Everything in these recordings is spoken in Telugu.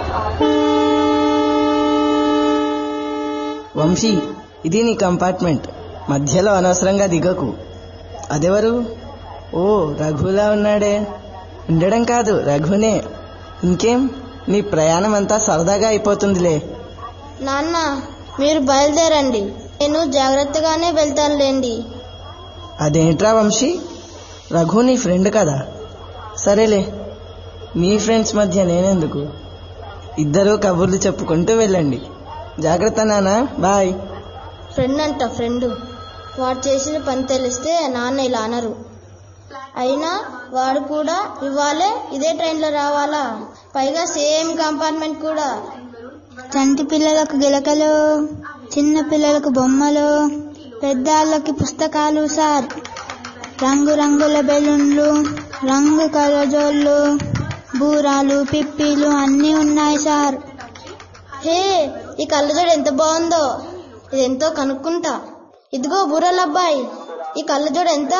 వంశీ, ఇది నీ కంపార్ట్మెంట్. మధ్యలో అనవసరంగా దిగకు. అదెవరు? ఓ, రఘులా ఉన్నాడే. ఉండడం కాదు, రఘునే. ఇంకేం, నీ ప్రయాణం అంతా సరదాగా అయిపోతుందిలే. నాన్న, మీరు బయలుదేరండి, నేను జాగ్రత్తగానే వెళ్తానులేండి. అదేంట్రా వంశీ, రఘు నీ ఫ్రెండ్ కదా. సరేలే, మీ ఫ్రెండ్స్ మధ్య నేనెందుకు. ఇద్దరూ కబుర్లు చెప్పుకుంటూ వెళ్ళండి. జాగ్రత్త నాన్న, బాయ్. ఫ్రెండ్ అంట, ఫ్రెండ్. వాడు చేసిన పని తెలిస్తే నాన్న ఇలా అనరు. అయినా వాడు కూడా ఇవాళే ఇదే ట్రైన్లో రావాలా? పైగా సేమ్ కంపార్ట్మెంట్ కూడా. చంటి పిల్లలకు గిలకలు, చిన్న పిల్లలకు బొమ్మలు, పెద్దాళ్ళకి పుస్తకాలు సార్. రంగురంగుల బెలూన్లు, రంగు కలజోళ్ళు, బూరాలు, పిప్పీలు అన్నీ ఉన్నాయి సార్. హే, ఈ కళ్ళజోడు ఎంత బాగుందో. ఇదెంతో కనుక్కుంటా. ఇదిగో బూరలబ్బాయి, ఈ కళ్ళజోడు ఎంత?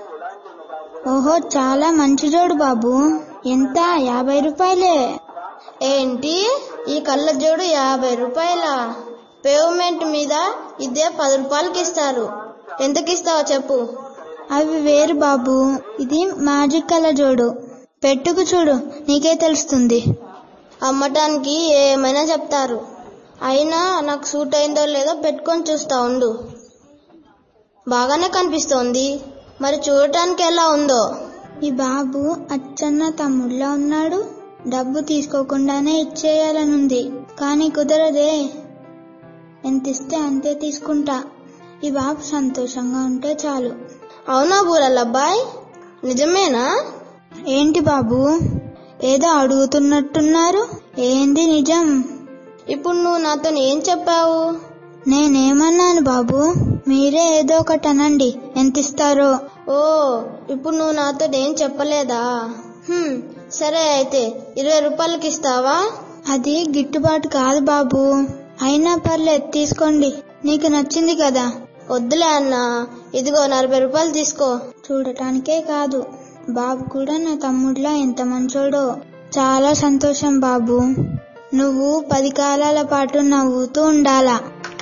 ఓహో, చాలా మంచి జోడు బాబు. ఎంత? 50 రూపాయలే. ఏంటి, ఈ కళ్ళజోడు 50 రూపాయలా? పేమెంట్ మీద ఇదే 10 రూపాయలకి ఇస్తారు. ఎంతకిస్తావో చెప్పు. అవి వేరు బాబు, ఇది మ్యాజిక్ కళ్ళజోడు. పెట్టుకు చూడు, నీకే తెలుస్తుంది. అమ్మటానికి ఏమైనా చెప్తారు. అయినా నాకు సూట్ అయిందో లేదో పెట్టుకొని చూస్తా ఉండు. బాగానే కనిపిస్తోంది, మరి చూడటానికి ఎలా ఉందో. ఈ బాబు అచ్చన్న తమ్ముళ్ళ ఉన్నాడు. డబ్బు తీసుకోకుండానే ఇచ్చేయాలనుంది, కానీ కుదరదే. ఎంత ఇస్తే అంతే తీసుకుంటా. ఈ బాబు సంతోషంగా ఉంటే చాలు. అవునా బూరలబ్బాయి, నిజమేనా? ఏంటి బాబు, ఏదో అడుగుతున్నట్టున్నారు. ఏంది నిజం? ఇప్పుడు నువ్వు నాతో ఏం చెప్పావు? నేనేమన్నాను బాబు? మీరే ఏదో ఒకటి అనండి, ఎంత ఇస్తారో. ఓ, ఇప్పుడు నువ్వు నాతో ఏం చెప్పలేదా? సరే, అయితే 20 రూపాయలకి ఇస్తావా? అది గిట్టుబాటు కాదు బాబు. అయినా పర్లేదు, తీసుకోండి, నీకు నచ్చింది కదా. వద్దులే అన్నా, ఇదిగో 40 రూపాయలు తీసుకో. చూడటానికే కాదు, బాబు కూడా నా తమ్ముడిలా ఎంత మంచోడో. చాలా సంతోషం బాబు. నువ్వు 10 కాలాల పాటు నవ్వుతూ ఉండాలా.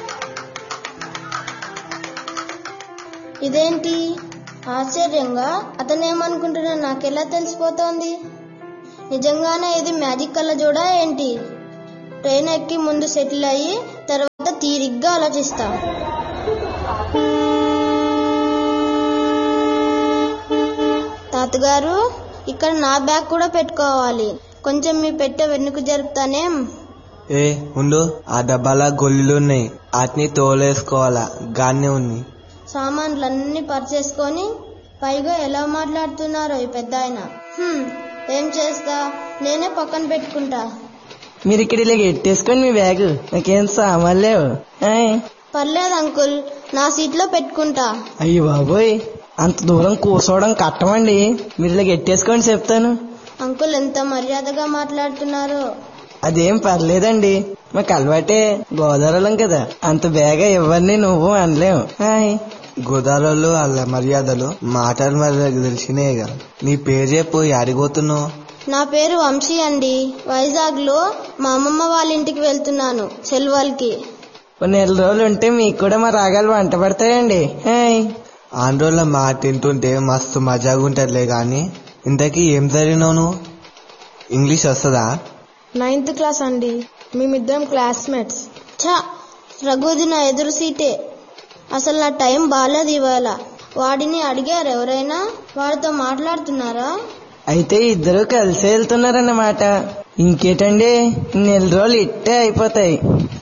ఇదేంటి ఆశ్చర్యంగా, అతనేమనుకుంటున్నా నాకెలా తెలిసిపోతోంది? నిజంగానే ఇది మ్యాజిక్ కళ్ళజోడా ఏంటి? ట్రైన్ ఎక్కి ముందు సెటిల్ అయ్యి తర్వాత తీరిగ్గా ఆలోచిస్తా. తాతగారు, ఇక్కడ నా బ్యాగ్ కూడా పెట్టుకోవాలి. కొంచెం మీ పెట్టె వెనుక జరుపుతానేం? ఏ ఉండు, ఆ డబ్బాల గొల్లున్నాయి, వాటిని తోలేసుకోవాలా. గానే ఉంది. సామాన్లన్నీ పరిచేసుకొని, పైగా ఎలా మాట్లాడుతున్నారో ఈ పెద్ద ఆయన. ఏం చేస్తా, నేనే పక్కన పెట్టుకుంటా. మీరు ఇక్కడ ఇలా ఎట్టేసుకొని మీ బ్యాగ్, నాకేం సామాన్ లేవు. పర్లేదు అంకుల్, నా సీట్లో పెట్టుకుంటా. అయ్యో బాబోయ్, అంత దూరం కూర్చోవడం కట్టమండి. మీరు ఇలా ఎట్టేసుకొని చెప్తాను. అంకుల్ ఎంత మర్యాదగా మాట్లాడుతున్నారో. అదేం పర్లేదండి, మాకు అలవాటే. గోదావరిలం కదా, అంత బేగా ఇవ్వండి నువ్వు అనలేము. గోదావరిలో అల్ల మర్యాదలు మాటలు మర్యాద తెలిసినేగా. నీ పేరు చెప్పు, అడిగోతున్నావు? నా పేరు వంశీ అండి. వైజాగ్ లో మా అమ్మమ్మ వాళ్ళ ఇంటికి వెళ్తున్నాను సెలవులకి. కొన్ని నెల రోజులు ఉంటే మీకు కూడా మా రాగాలు వంట పడతాయండి. ఆంధ్రోళ్ళ మాట తింటుంటే మస్తు మజాగా ఉంటదిలే. గాని ఇంతకీ ఏం చదివినావు నువ్వు? ఇంగ్లీష్ వస్తుందా? 9th క్లాస్ అండి. మేమిద్దరం క్లాస్మేట్స్. రఘుది నా ఎదురు సీటే. అసలు నా టైం బాగాలేదు ఇవాళ. వాడిని అడిగారు ఎవరైనా? వాడితో మాట్లాడుతున్నారా? అయితే ఇద్దరు కలిసి వెళ్తున్నారన్నమాట. ఇంకేటండి, నెల రోజులు ఇట్టే అయిపోతాయి.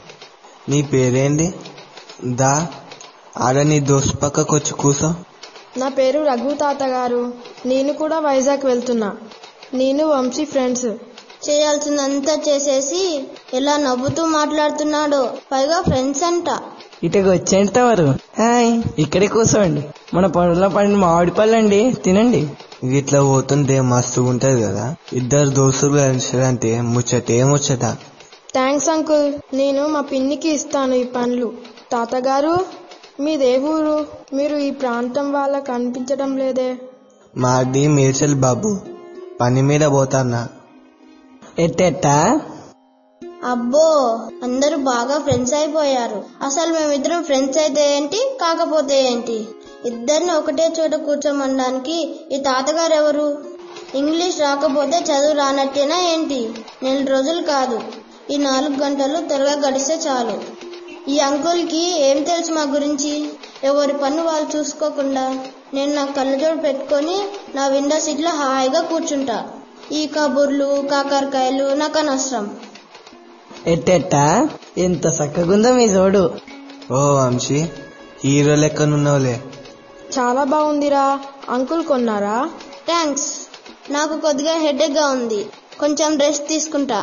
నీ పేరేంటి? దా ఆడ నీ దోస్తు పక్కకు వచ్చి కూసో. నా పేరు రఘు తాతగారు. నేను కూడా వైజాగ్ వెళ్తున్నా. నేను వంశీ ఫ్రెండ్స్. చేయాల్సిందంతా చేసేసి ఎలా నవ్వుతూ మాట్లాడుతున్నాడో. పైగా ఫ్రెండ్స్ అంట. ఇటుకు వచ్చేంటి తవరు. ఇక్కడే కూర్చోండి. మన పొలంలో పండిన మామిడి పళ్ళండి, తినండి. ఇట్లా పోతుంటే మస్తు ఉంటది కదా. ఇద్దరు దోస్తులు కలిసారంటే ముచ్చటే ముచ్చట. థ్యాంక్స్ అంకుల్, నేను మా పిన్నికి ఇస్తాను ఈ పండ్లు. తాతగారు, మీదే ఊరు? మీరు ఈ ప్రాంతం వాళ్ళ కనిపించడం లేదే. మాది మేడ్చల్ బాబు, పని మీద పోతాన్నా. ఎట్టెట్టా? అబ్బో, అందరూ బాగా ఫ్రెండ్స్ అయిపోయారు. అసలు మేమిద్దరం ఫ్రెండ్స్ అయితే ఏంటి, కాకపోతే ఏంటి? ఇద్దరిని ఒకటే చోట కూర్చోమనడానికి ఈ తాతగారు ఎవరు? ఇంగ్లీష్ రాకపోతే చదువు రానట్టేనా ఏంటి? 4 రోజులు కాదు, ఈ 4 గంటలు త్వరగా గడిస్తే చాలు. ఈ అంకుల్ కి ఏం తెలుసు మా గురించి? ఎవరి పన్ను వాళ్ళు చూసుకోకుండా నేను నా కళ్ళజోడు పెట్టుకొని నా విండో సీట్ లో హాయిగా కూర్చుంటా. ఈ కబుర్లు కాకరకాయలు నాకు అనవసరం. ఎట్టెట్టా ఎంత చక్కగుందో మీ జోడు. ఓ వంశీ, హీరో లెక్కనున్నావులే. చాలా బాగుందిరా. అంకుల్ కొన్నారా? థ్యాంక్స్. నాకు కొద్దిగా హెడేక్ గా ఉంది, కొంచెం రెస్ట్ తీసుకుంటా.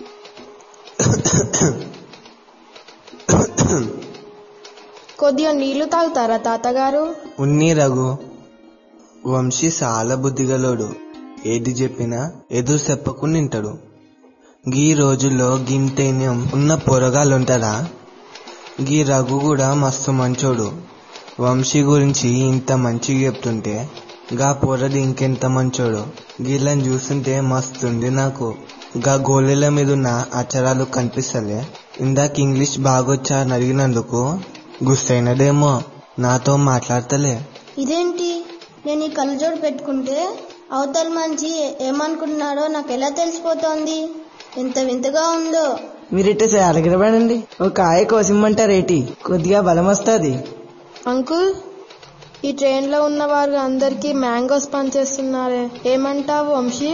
కొద్దిగా నీళ్లు తాగుతారా తాతగారు? ఉన్ని రఘు. వంశీ చాలా బుద్ధిగలోడు, ఏది చెప్పినా ఎదురు చెప్పకుండా వింటాడు. గీ రోజుల్లో గింతేన్యం ఉన్న పొరగాళ్ళుంటారా? గీ రఘు కూడా మస్తు మంచోడు. వంశీ గురించి ఇంత మంచిగా చెప్తుంటే గా పొరది ఇంకెంత మంచోడు. గీళ్ళని చూస్తుంటే మస్తుంది నాకు. గా గోళీల మీద ఉన్న అక్షరాలు కనిపిస్తలే. ఇందాక ఇంగ్లీష్ బాగొచ్చా అని అడిగినందుకు గుస్తైనడేమో, నాతో మాట్లాడతలే. ఇదేంటి, నేను ఈ కళ్ళజోడు పెట్టుకుంటే అవతల మంచి ఏమనుకుంటున్నాడో నాకు ఎలా తెలిసిపోతోంది? ఎంత వింతగా ఉందో. మీరిట్ట అలగిరబడండి, ఒక కాయ కోసిమ్మంటారేటి? కొద్దిగా బలం వస్తుంది. అంకుల్, ఈ ట్రైన్ లో ఉన్న వారు అందరికి మ్యాంగోస్ పంచేస్తున్నారే, ఏమంటావు వంశీ?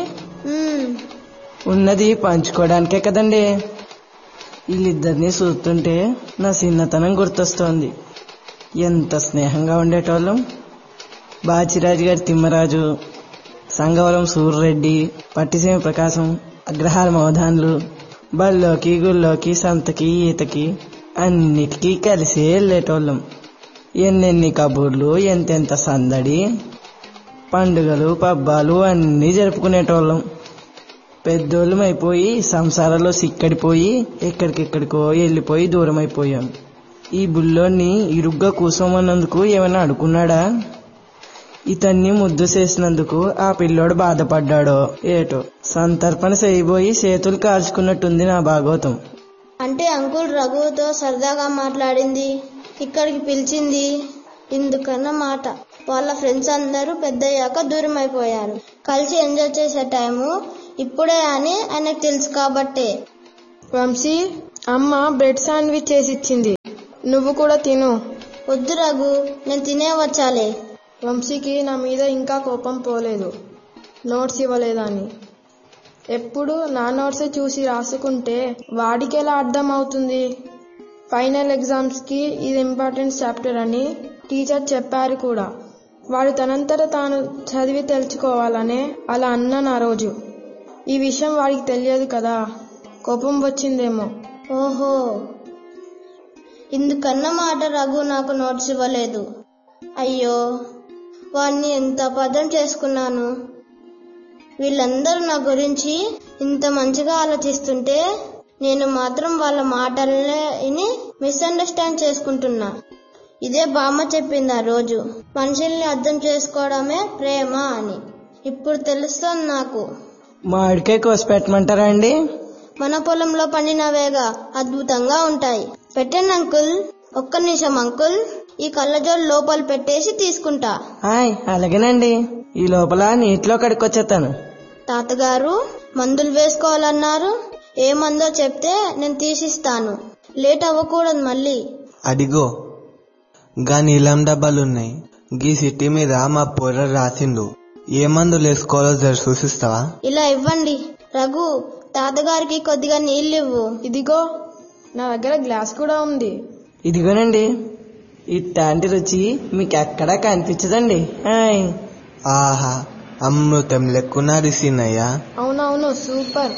ఉన్నది పంచుకోవడానికే కదండి. వీళ్ళిద్దరినీ చూస్తుంటే నా చిన్నతనం గుర్తొస్తోంది. ఎంత స్నేహంగా ఉండేటోళ్ళం. బాచిరాజు గారి తిమ్మరాజు, సంగవరం సూర్రెడ్డి, పట్టిసీమ ప్రకాశం, అగ్రహార మవధాన్లు, బళ్ళోకి గుళ్ళోకి సంతకి ఈతకి అన్నిటికీ కలిసే వెళ్ళేటోళ్ళం. ఎన్నెన్ని కబుర్లు, ఎంతెంత సందడి, పండుగలు పబ్బాలు అన్నీ జరుపుకునేటోళ్ళం. పెద్దోళ్ళం అయిపోయి సంసారంలో సిక్కడిపోయి ఎక్కడికెక్కడికో వెళ్ళిపోయి దూరం అయిపోయాం. ఈ బుల్లోని ఇరుగ్గా కూసోమన్నందుకు ఏమైనా అడుకున్నాడా? ఇతన్ని ముద్దు చేసినందుకు ఆ పిల్లోడు బాధపడ్డాడో ఏటో. సంతర్పణ చేయబోయి చేతులు కాల్చుకున్నట్టుంది నా భాగవతం. అంటే అంకుల్ రఘుతో సరదాగా మాట్లాడింది, ఇక్కడికి పిలిచింది ఇందుకన్నా మాట. వాళ్ళ ఫ్రెండ్స్ అందరూ పెద్దయ్యాక దూరం అయిపోయారు. కలిసి ఎంజాయ్ చేసే టైము ఇప్పుడే అని ఆయనకు తెలుసు కాబట్టే. వంశీ, అమ్మ బ్రెడ్ శాండ్విచ్ చేసి ఇచ్చింది, నువ్వు కూడా తిను. వద్దు రఘు, నేను తినే వచ్చాలే. వంశీకి నా మీద ఇంకా కోపం పోలేదు, నోట్స్ ఇవ్వలేదని. ఎప్పుడు నా నోట్సే చూసి రాసుకుంటే వాడికి ఎలా అర్థం అవుతుంది? ఫైనల్ ఎగ్జామ్స్ కి ఇది ఇంపార్టెంట్ చాప్టర్ అని టీచర్ చెప్పారు కూడా. వాడు తనంతట తాను చదివి తెలుసుకోవాలనే అలా అన్నాను ఆ రోజు. ఈ విషయం వాడికి తెలియదు కదా, కోపం వచ్చిందేమో. ఓహో, ఇందుకన్నా మాట రఘు నాకు నోట్స్ ఇవ్వలేదు. అయ్యో, వాడిని ఎంత అబద్ధం చేసుకున్నాను. వీళ్ళందరూ నా గురించి ఇంత మంచిగా ఆలోచిస్తుంటే నేను మాత్రం వాళ్ళ మాటలనే మిస్అండర్స్టాండ్ చేసుకుంటున్నా. ఇదే బామ్మ చెప్పింది ఆ రోజు, మనుషుల్ని అర్థం చేసుకోవడమే ప్రేమ అని. ఇప్పుడు తెలుస్తోంది నాకు. మామిడికాయ కోసి పెట్టమంటారా అండి? మన పొలంలో పండినవేగా అద్భుతంగా ఉంటాయి. పెట్టండి అంకుల్. ఒక్క నిమిషం అంకుల్, ఈ కళ్ళజోడు లోపల పెట్టేసి తీసుకుంటా. అలాగేనండి. ఈ లోపల నీటిలో కడుక్కొచ్చేస్తాను. తాతగారు మందులు వేసుకోవాలన్నారు, ఏ మందో చెప్తే నేను తీసిస్తాను. లేట్ అవ్వకూడదు మళ్ళీ. అడిగో, గా నీలం డబ్బాలున్నాయి. గీ సిటీ మీద మా పొర రాసిండు. ఏ మందులు వేసుకోవాలో జర చూసిస్తావా? ఇలా ఇవ్వండి. రఘు, తాతగారికి కొద్దిగా నీళ్ళు ఇవ్వు. ఇదిగో, నా దగ్గర గ్లాస్ కూడా ఉంది. ఇదిగోనండి. ఇట్లాంటి రుచి మీకు ఎక్కడా కనిపించదండి. ఆహా, అమృతం లెక్కున్నా రిసినయ్యా. అవునవును, సూపర్.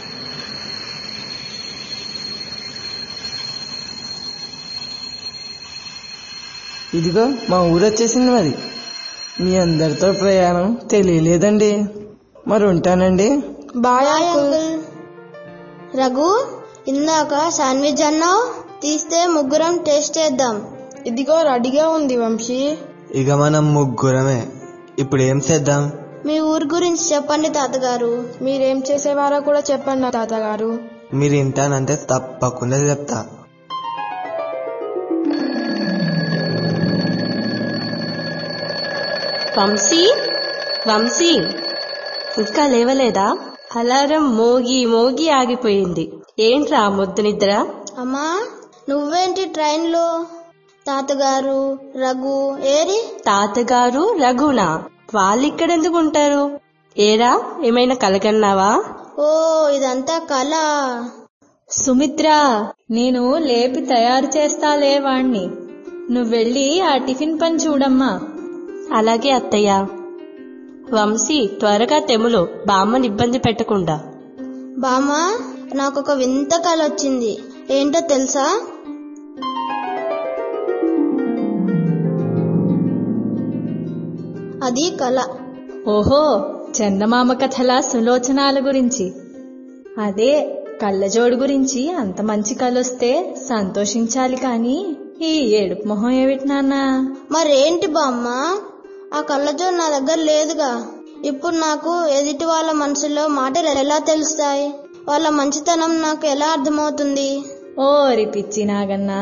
ఇదిగో మా ఊరు వచ్చేసింది. మరి మీ అందరితో ప్రయాణం తెలియలేదండి. మరి ఉంటానండి. Bye uncle. రఘు, ఇందాక శాండ్విచ్ అన్నావు, తీస్తే ముగ్గురం టేస్ట్ చేద్దాం. ఇదిగో రెడీగా ఉంది వంశీ. ఇక మనం ముగ్గురమే. ఇప్పుడు ఏం చేద్దాం? మీ ఊరు గురించి చెప్పండి తాతగారు. మీరేం చేసేవారో కూడా చెప్పండి తాతగారు. మీరు వింటానంటే తప్పకుండా చెప్తా. వంశీ వంశీ ఇంకా లేవలేదా? అలారం మోగి మోగి ఆగిపోయింది. ఏంట్రా మొద్దు నిద్ర? అమ్మా నువ్వేంటి ట్రైన్లో? తాతగారు రఘు ఏరి? తాతగారు రఘునా? వాళ్ళిక్కడెందుకు ఉంటారు? ఏరా ఏమైనా కలగన్నావా? ఓ ఇదంతా కళ. సుమిత్ర, నేను లేపి తయారు చేస్తాలే వాణ్ణి. నువ్వెళ్ళి ఆ టిఫిన్ పని చూడమ్మా. అలాగే అత్తయ్య. వంశీ త్వరగా తెములు, బామ్మని ఇబ్బంది పెట్టకుండా. బామ్మ నాకొక వింత కళ వచ్చింది. ఏంటో తెలుసా? అది కళ. ఓహో, చందమామ కథల సులోచనాల గురించి. అదే కళ్ళజోడు గురించి. అంత మంచి కళొస్తే సంతోషించాలి కాని ఈ ఏడుపు మొహం ఏమిటి నాన్న? మరేంటి బామ్మ, ఆ కళ్ళజోడు నా దగ్గర లేదుగా. ఇప్పుడు నాకు ఎదుటి వాళ్ళ మనసులో మాటలు ఎలా తెలుస్తాయి? వాళ్ళ మంచితనం నాకు ఎలా అర్థమవుతుంది? ఓరి పిచ్చి నాగన్నా,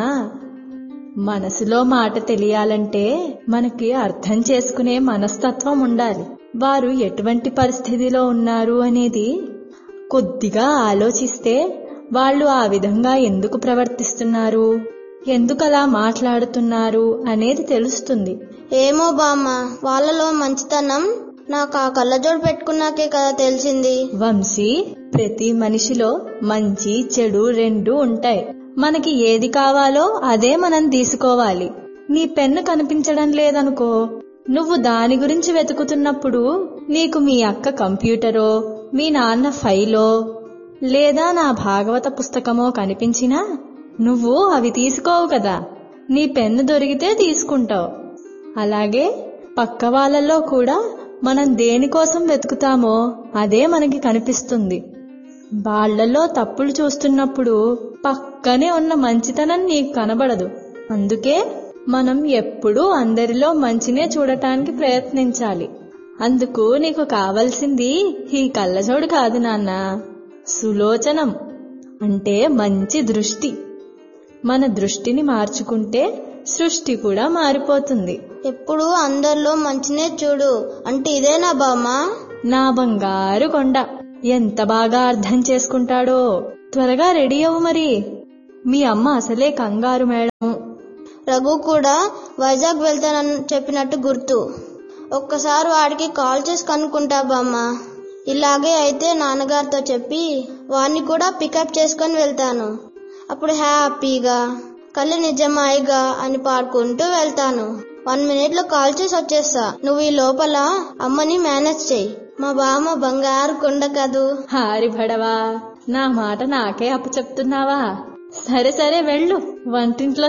మనసులో మాట తెలియాలంటే మనకి అర్థం చేసుకునే మనస్తత్వం ఉండాలి. వారు ఎటువంటి పరిస్థితిలో ఉన్నారు అనేది కొద్దిగా ఆలోచిస్తే వాళ్ళు ఆ విధంగా ఎందుకు ప్రవర్తిస్తున్నారు, ఎందుకలా మాట్లాడుతున్నారు అనేది తెలుస్తుంది. ఏమో బామ్మ, వాళ్ళలో మంచితనం నాకు ఆ కళ్ళజోడు పెట్టుకున్నాకే కదా తెలిసింది. వంశీ, ప్రతి మనిషిలో మంచి చెడు రెండూ ఉంటాయి. మనకి ఏది కావాలో అదే మనం తీసుకోవాలి. నీ పెన్ను కనిపించడం లేదనుకో, నువ్వు దాని గురించి వెతుకుతున్నప్పుడు నీకు మీ అక్క కంప్యూటరో, మీ నాన్న ఫైలో, లేదా నా భాగవత పుస్తకమో కనిపించినా నువ్వు అవి తీసుకోవు కదా. నీ పెన్ను దొరికితే తీసుకుంటావు. అలాగే పక్క వాళ్ళలో కూడా మనం దేనికోసం వెతుకుతామో అదే మనకి కనిపిస్తుంది. వాళ్లలో తప్పులు చూస్తున్నప్పుడు పక్కనే ఉన్న మంచితనం నీకు కనబడదు. అందుకే మనం ఎప్పుడూ అందరిలో మంచినే చూడటానికి ప్రయత్నించాలి. అందుకు నీకు కావలసింది ఈ కళ్ళజోడు కాదు నాన్న, సులోచనం అంటే మంచి దృష్టి. మన దృష్టిని మార్చుకుంటే సృష్టి కూడా మారిపోతుంది. ఎప్పుడు అందరిలో మంచినే చూడు అంటే ఇదేనా బామ్మ? నా బంగారు కొండ, ఎంత బాగా అర్థం చేసుకుంటాడో. త్వరగా రెడీ అవ్వు మరి. మీ అమ్మ అసలే కంగారు మేడం. రఘు కూడా వైజాగ్ వెళ్తానని చెప్పినట్టు గుర్తు. ఒక్కసారి వాడికి కాల్ చేసి కనుక్కుంటా బామ్మ. ఇలాగే అయితే నాన్నగారితో చెప్పి వాడిని కూడా పికప్ చేసుకొని వెళ్తాను. అప్పుడు హ్యాపీగా కళ్ళు నిజమాయిగా అని పాడుకుంటూ వెళ్తాను. 1 minute లో కాల్ చేసి వచ్చేస్తా. నువ్వు ఈ లోపల అమ్మని మేనేజ్ చెయ్యి. మా బామ్మ బంగారు కొండ కదూ. హారి భడవా, నా మాట నాకే అప్పు చెప్తున్నావా? సరే సరే వెళ్ళు, వంటింట్లో